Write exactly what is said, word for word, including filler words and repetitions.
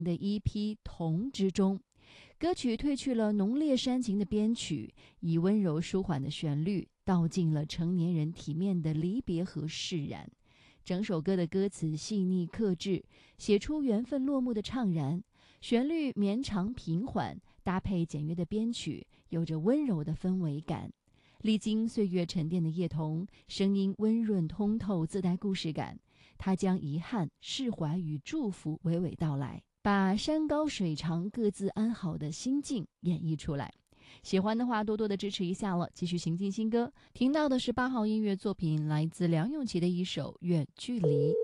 的一批铜之中。歌曲褪去了浓烈煽情的编曲，以温柔舒缓的旋律道尽了成年人体面的离别和释然。整首歌的歌词细腻克制，写出缘分落幕的怅然。旋律绵长平缓，搭配简约的编曲，有着温柔的氛围感。历经岁月沉淀的叶童，声音温润通透，自带故事感。他将遗憾、释怀与祝福娓娓道来，把山高水长各自安好的心境演绎出来。喜欢的话多多的支持一下了。继续行进新歌，听到的是八号音乐作品，来自梁咏琪的一首《远距离》。